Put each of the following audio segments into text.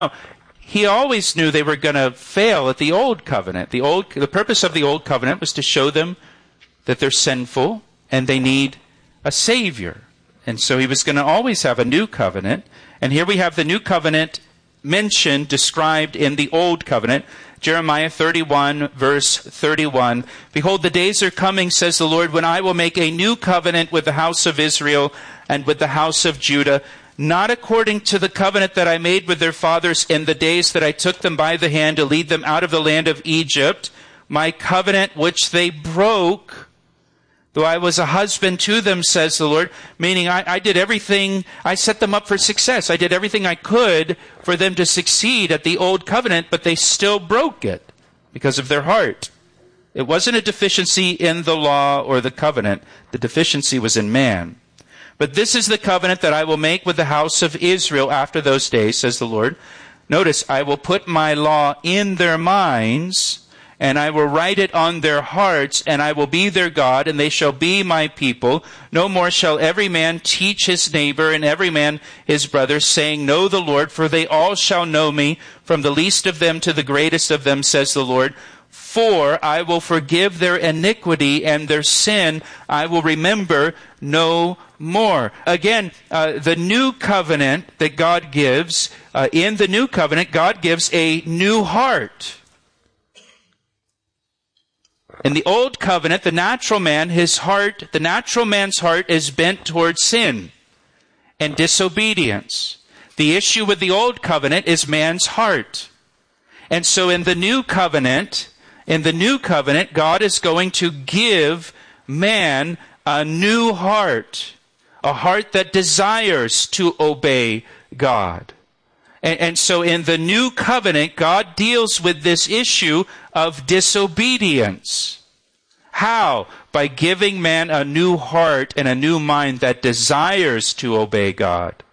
He always knew they were going to fail at the old covenant. The purpose of the old covenant was to show them that they're sinful and they need a Savior. And so he was going to always have a new covenant. And here we have the new covenant mentioned, described in the old covenant. Jeremiah 31, verse 31. Behold, the days are coming, says the Lord, when I will make a new covenant with the house of Israel and with the house of Judah, not according to the covenant that I made with their fathers in the days that I took them by the hand to lead them out of the land of Egypt, my covenant which they broke, though I was a husband to them, says the Lord. Meaning I did everything, I set them up for success. I did everything I could for them to succeed at the old covenant, but they still broke it because of their heart. It wasn't a deficiency in the law or the covenant. The deficiency was in man. But this is the covenant that I will make with the house of Israel after those days, says the Lord. Notice, I will put my law in their minds, and I will write it on their hearts, and I will be their God, and they shall be my people. No more shall every man teach his neighbor and every man his brother, saying, Know the Lord, for they all shall know me, from the least of them to the greatest of them, says the Lord. For I will forgive their iniquity, and their sin I will remember no more. Again, the new covenant that God gives, in the new covenant, God gives a new heart. In the old covenant, the natural man's heart is bent towards sin and disobedience. The issue with the old covenant is man's heart. And so in the new covenant, God is going to give man a new heart, a heart that desires to obey God. And so in the new covenant, God deals with this issue of disobedience. How? By giving man a new heart and a new mind that desires to obey God.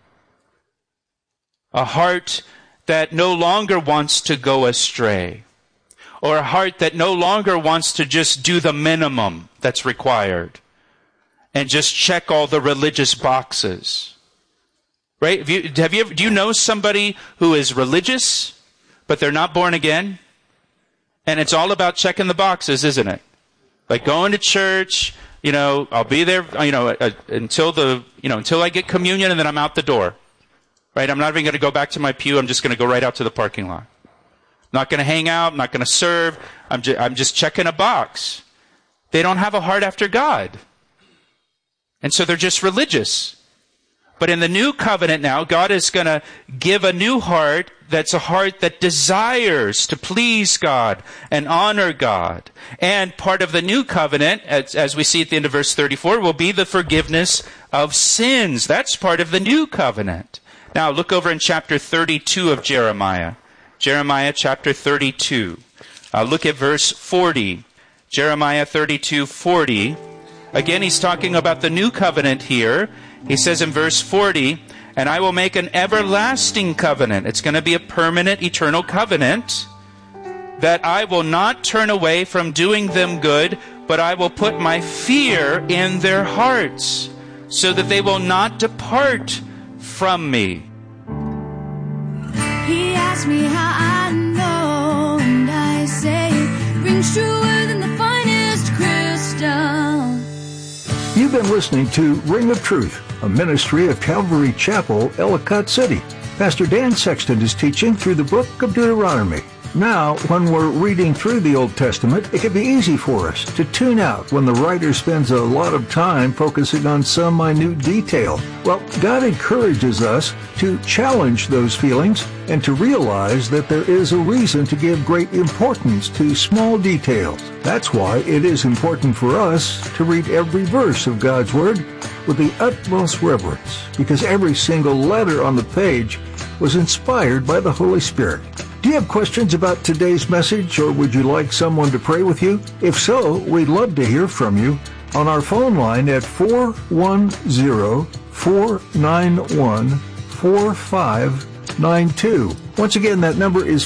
A heart that no longer wants to go astray. Or a heart that no longer wants to just do the minimum that's required. And just check all the religious boxes. Right? Do you know somebody who is religious, but they're not born again? And it's all about checking the boxes, isn't it? Like going to church, I'll be there, until I get communion, and then I'm out the door. Right? I'm not even going to go back to my pew. I'm just going to go right out to the parking lot. I'm not going to hang out. I'm not going to serve. I'm just checking a box. They don't have a heart after God. And so they're just religious. But in the new covenant now, God is going to give a new heart that's a heart that desires to please God and honor God. And part of the new covenant, as we see at the end of verse 34, will be the forgiveness of sins. That's part of the new covenant. Now look over in chapter 32 of Jeremiah. Jeremiah chapter 32. Look at verse 40. Jeremiah 32:40. Again, he's talking about the new covenant here. He says in verse 40, And I will make an everlasting covenant. It's going to be a permanent, eternal covenant. That I will not turn away from doing them good, but I will put my fear in their hearts, so that they will not depart from me. He asked me how I know, and I say it rings truer than the finest crystal. You've been listening to Ring of Truth, a ministry of Calvary Chapel, Ellicott City. Pastor Dan Sexton is teaching through the book of Deuteronomy. Now, when we're reading through the Old Testament, it can be easy for us to tune out when the writer spends a lot of time focusing on some minute detail. Well, God encourages us to challenge those feelings and to realize that there is a reason to give great importance to small details. That's why it is important for us to read every verse of God's Word with the utmost reverence, because every single letter on the page was inspired by the Holy Spirit. Do you have questions about today's message, or would you like someone to pray with you? If so, we'd love to hear from you on our phone line at 410-491-4592. Once again, that number is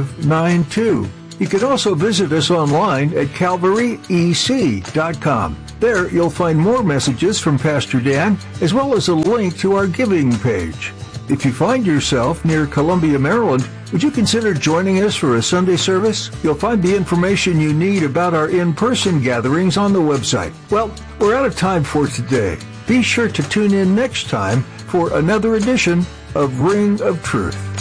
410-491-4592. You can also visit us online at calvaryec.com. There you'll find more messages from Pastor Dan, as well as a link to our giving page. If you find yourself near Columbia, Maryland, would you consider joining us for a Sunday service? You'll find the information you need about our in-person gatherings on the website. Well, we're out of time for today. Be sure to tune in next time for another edition of Ring of Truth.